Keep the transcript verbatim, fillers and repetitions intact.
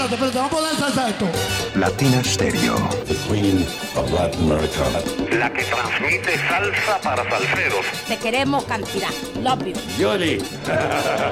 espérate, espérate, vamos a poner salsa a esto. Latina Stereo. The Queen of Latin America. La que transmite salsa para salseros. Te queremos cantidad. Love you. Yoli.